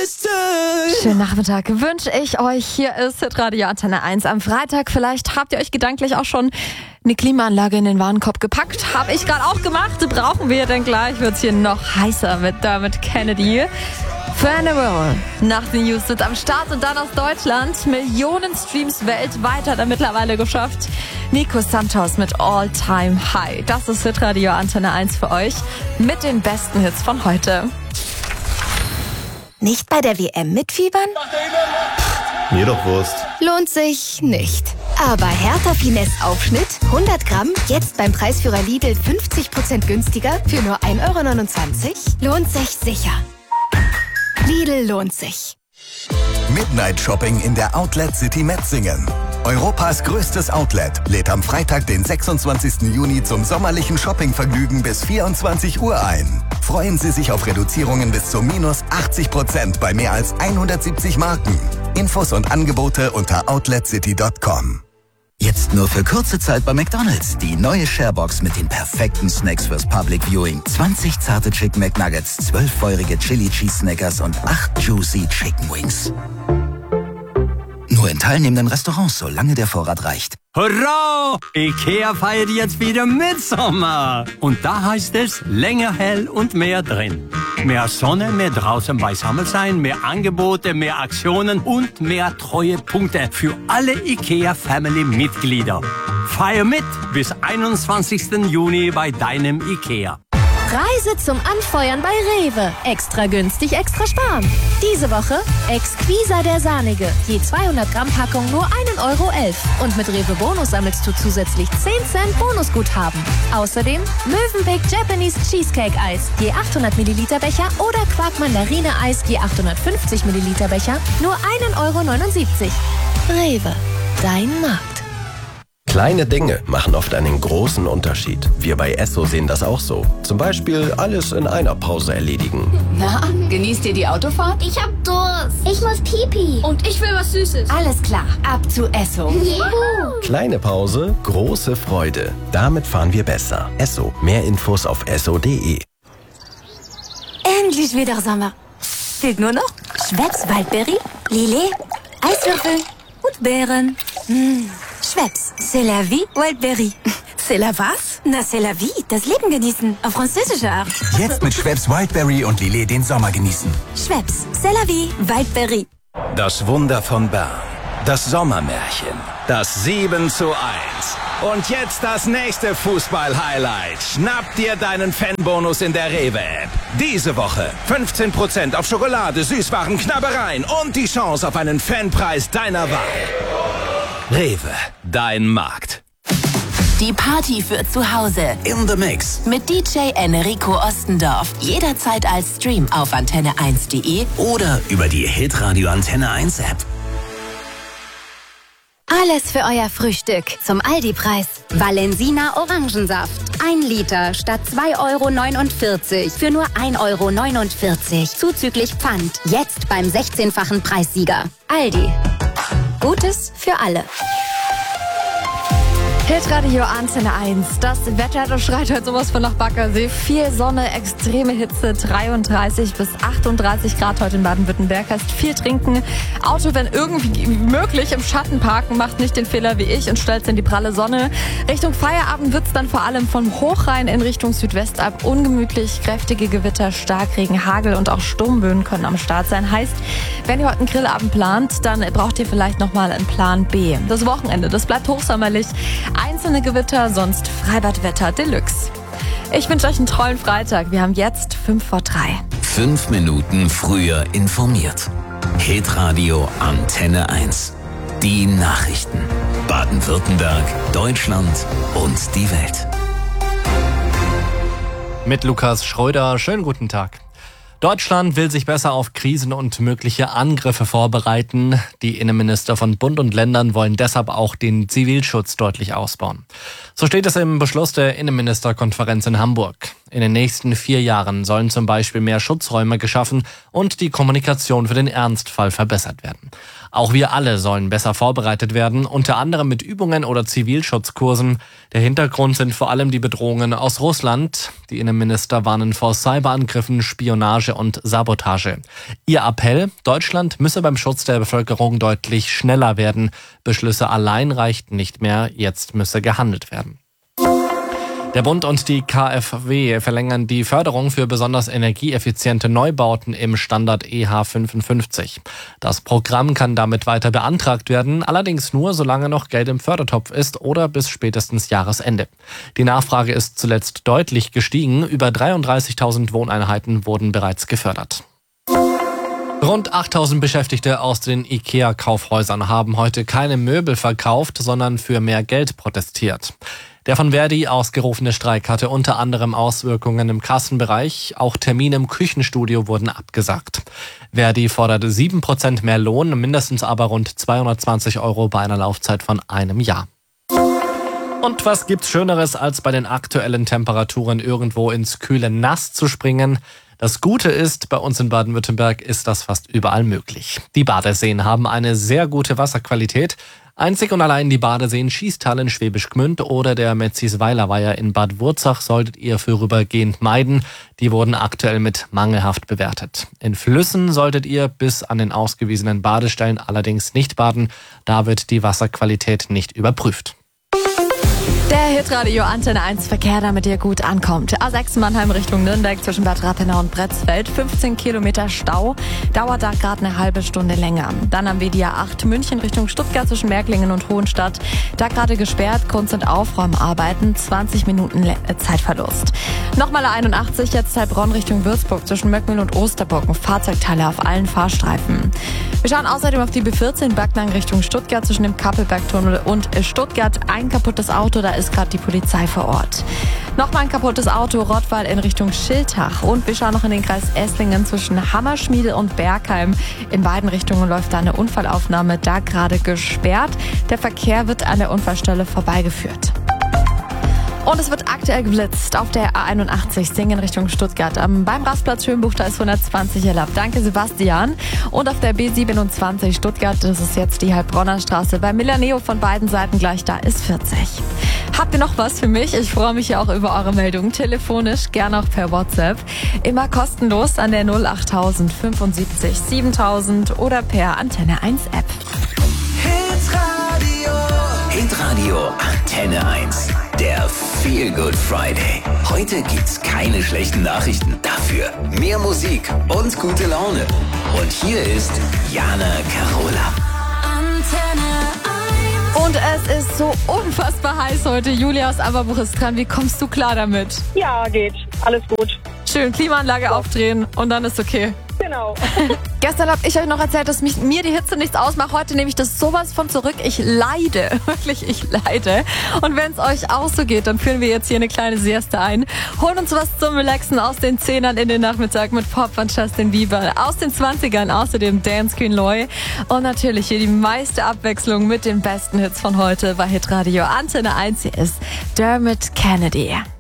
Schönen Nachmittag wünsche ich euch. Hier ist Hitradio Antenne 1 am Freitag. Vielleicht habt ihr euch gedanklich auch schon eine Klimaanlage in den Warenkorb gepackt. Habe ich gerade auch gemacht. Brauchen wir, denn gleich wird es hier noch heißer mit Dermot Kennedy. Funeral. Nach den News sind am Start und dann aus Deutschland. Millionen Streams weltweit hat er mittlerweile geschafft. Nico Santos mit All Time High. Das ist Hitradio Antenne 1 für euch mit den besten Hits von heute. Nicht bei der WM mitfiebern? Mir doch Wurst. Lohnt sich nicht. Aber Hertha Finesse Aufschnitt, 100 Gramm, jetzt beim Preisführer Lidl 50% günstiger für nur 1,29 €? Lohnt sich sicher. Lidl lohnt sich. Midnight Shopping in der Outlet City Metzingen. Europas größtes Outlet lädt am Freitag, den 26. Juni zum sommerlichen Shoppingvergnügen bis 24 Uhr ein. Freuen Sie sich auf Reduzierungen bis zu minus 80% bei mehr als 170 Marken. Infos und Angebote unter outletcity.com. Jetzt nur für kurze Zeit bei McDonald's. Die neue Sharebox mit den perfekten Snacks fürs Public Viewing. 20 zarte Chicken McNuggets, 12 feurige Chili Cheese Snackers und 8 Juicy Chicken Wings. Nur in teilnehmenden Restaurants, solange der Vorrat reicht. Hurra! IKEA feiert jetzt wieder Mitsommer. Und da heißt es, länger hell und mehr drin. Mehr Sonne, mehr draußen beisammen sein, mehr Angebote, mehr Aktionen und mehr Treuepunkte für alle IKEA-Family-Mitglieder. Feier mit bis 21. Juni bei deinem IKEA. Reise zum Anfeuern bei Rewe. Extra günstig, extra sparen. Diese Woche Exquisa der Sahnige. Je 200 Gramm Packung nur 1,11 €. Und mit Rewe Bonus sammelst du zusätzlich 10 Cent Bonusguthaben. Außerdem Mövenpick Japanese Cheesecake Eis. Je 800 Milliliter Becher oder Quark Mandarine Eis. Je 850 Milliliter Becher. Nur 1,79 €. Rewe. Dein Markt. Kleine Dinge machen oft einen großen Unterschied. Wir bei Esso sehen das auch so. Zum Beispiel alles in einer Pause erledigen. Na, genießt ihr die Autofahrt? Ich hab Durst. Ich muss Pipi. Und ich will was Süßes. Alles klar, ab zu Esso. Juhu. Kleine Pause, große Freude. Damit fahren wir besser. Esso. Mehr Infos auf esso.de. Endlich wieder Sommer. Fehlt nur noch Schweppes Waldbeere, Lillet, Eiswürfel und Beeren. Schweppes, c'est la vie, Wildberry. C'est la was? Na, c'est la vie, das Leben genießen, auf französische Art. Jetzt mit Schweppes Wildberry und Lillet den Sommer genießen. Schweppes, c'est la vie, Wildberry. Das Wunder von Bern. Das Sommermärchen. Das 7:1. Und jetzt das nächste Fußball-Highlight. Schnapp dir deinen Fanbonus in der Rewe-App. Diese Woche 15% auf Schokolade, Süßwaren, Knabbereien und die Chance auf einen Fanpreis deiner Wahl. Rewe, dein Markt. Die Party für zu Hause. In the Mix. Mit DJ Enrico Ostendorf. Jederzeit als Stream auf antenne1.de oder über die Hitradio Antenne 1 App. Alles für euer Frühstück zum Aldi-Preis. Valensina Orangensaft. 1 Liter statt 2,49 € für nur 1,49 € zuzüglich Pfand. Jetzt beim 16-fachen Preissieger. Aldi. Gutes für alle. Hitradio Antenne 1. Das Wetter, das schreit heute sowas von nach Baggersee. Viel Sonne, extreme Hitze, 33 bis 38 Grad heute in Baden-Württemberg. Heißt viel trinken, Auto, wenn irgendwie möglich, im Schatten parken. Macht nicht den Fehler wie ich und stellt in die pralle Sonne. Richtung Feierabend wird's dann vor allem von Hochrhein in Richtung Südwest ab. Ungemütlich, kräftige Gewitter, Starkregen, Hagel und auch Sturmböen können am Start sein. Heißt, wenn ihr heute einen Grillabend plant, dann braucht ihr vielleicht nochmal einen Plan B. Das Wochenende, das bleibt hochsommerlich. Einzelne Gewitter, sonst Freibadwetter Deluxe. Ich wünsche euch einen tollen Freitag. Wir haben jetzt 2:55. 5 Minuten früher informiert. Hitradio Antenne 1. Die Nachrichten. Baden-Württemberg, Deutschland und die Welt. Mit Lukas Schröder, schönen guten Tag. Deutschland will sich besser auf Krisen und mögliche Angriffe vorbereiten. Die Innenminister von Bund und Ländern wollen deshalb auch den Zivilschutz deutlich ausbauen. So steht es im Beschluss der Innenministerkonferenz in Hamburg. In den nächsten 4 Jahren sollen zum Beispiel mehr Schutzräume geschaffen und die Kommunikation für den Ernstfall verbessert werden. Auch wir alle sollen besser vorbereitet werden, unter anderem mit Übungen oder Zivilschutzkursen. Der Hintergrund sind vor allem die Bedrohungen aus Russland. Die Innenminister warnen vor Cyberangriffen, Spionage und Sabotage. Ihr Appell: Deutschland müsse beim Schutz der Bevölkerung deutlich schneller werden. Beschlüsse allein reichten nicht mehr, jetzt müsse gehandelt werden. Der Bund und die KfW verlängern die Förderung für besonders energieeffiziente Neubauten im Standard EH55. Das Programm kann damit weiter beantragt werden, allerdings nur, solange noch Geld im Fördertopf ist oder bis spätestens Jahresende. Die Nachfrage ist zuletzt deutlich gestiegen. Über 33.000 Wohneinheiten wurden bereits gefördert. Rund 8.000 Beschäftigte aus den IKEA-Kaufhäusern haben heute keine Möbel verkauft, sondern für mehr Geld protestiert. Der von Verdi ausgerufene Streik hatte unter anderem Auswirkungen im Kassenbereich. Auch Termine im Küchenstudio wurden abgesagt. Verdi fordert 7% mehr Lohn, mindestens aber rund 220 € bei einer Laufzeit von einem Jahr. Und was gibt's Schöneres, als bei den aktuellen Temperaturen irgendwo ins kühle Nass zu springen? Das Gute ist, bei uns in Baden-Württemberg ist das fast überall möglich. Die Badeseen haben eine sehr gute Wasserqualität. Einzig und allein die Badeseen Schießtal in Schwäbisch Gmünd oder der Metzisweiler Weiher in Bad Wurzach solltet ihr vorübergehend meiden. Die wurden aktuell mit mangelhaft bewertet. In Flüssen solltet ihr bis an den ausgewiesenen Badestellen allerdings nicht baden. Da wird die Wasserqualität nicht überprüft. Der Hitradio Antenne 1 Verkehr, damit ihr gut ankommt. A6 Mannheim Richtung Nürnberg zwischen Bad Rappenau und Bretzfeld. 15 Kilometer Stau. Dauert da gerade eine halbe Stunde länger. Dann am WDR 8 München Richtung Stuttgart zwischen Märklingen und Hohenstadt. Da gerade gesperrt. Grund sind Aufräumarbeiten. 20 Minuten Zeitverlust. Nochmal A81 jetzt Heilbronn Richtung Würzburg zwischen Möckmühl und Osterburg. Fahrzeugteile auf allen Fahrstreifen. Wir schauen außerdem auf die B14 Backnang Richtung Stuttgart zwischen dem Kappelbergtunnel und Stuttgart. Ein kaputtes Auto, da ist gerade die Polizei vor Ort. Nochmal ein kaputtes Auto, Rottweil in Richtung Schiltach. Und wir schauen noch in den Kreis Esslingen zwischen Hammerschmiede und Bergheim. In beiden Richtungen läuft da eine Unfallaufnahme, da gerade gesperrt. Der Verkehr wird an der Unfallstelle vorbeigeführt. Und es wird aktuell geblitzt auf der A81 Singen Richtung Stuttgart. Beim Rastplatz Schönbuch, da ist 120 erlaubt. Danke, Sebastian. Und auf der B27 Stuttgart, das ist jetzt die Heilbronner Straße. Bei Milaneo von beiden Seiten gleich, da ist 40. Habt ihr noch was für mich? Ich freue mich ja auch über eure Meldungen. Telefonisch, gerne auch per WhatsApp. Immer kostenlos an der 08000 75 7000 oder per Antenne 1 App. Hitradio Antenne 1. Der Feel Good Friday. Heute gibt's keine schlechten Nachrichten. Dafür mehr Musik und gute Laune. Und hier ist Jana Carola. Und es ist so unfassbar heiß heute. Julia aus Aberbuch ist dran. Wie kommst du klar damit? Ja, geht. Alles gut. Schön, Klimaanlage aufdrehen und dann ist okay. Genau. Gestern habe ich euch noch erzählt, dass mir die Hitze nichts ausmacht. Heute nehme ich das sowas von zurück. Ich leide. Wirklich, ich leide. Und wenn es euch auch so geht, dann führen wir jetzt hier eine kleine Sieste ein. Holen uns was zum Relaxen aus den 10ern in den Nachmittag mit Pop von Justin Bieber. Aus den 20ern außerdem Dance Queen Loy. Und natürlich hier die meiste Abwechslung mit den besten Hits von heute bei Hitradio Antenne 1. Hier ist Dermot Kennedy.